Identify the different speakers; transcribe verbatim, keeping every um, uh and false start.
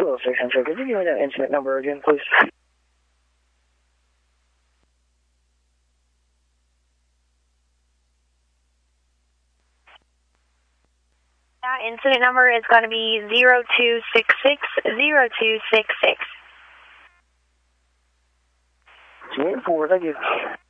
Speaker 1: Hello, six hundred. Could you give me that incident number again, please?
Speaker 2: That incident number is going to be zero two six six zero two six six.
Speaker 1: Waiting for it, thank you.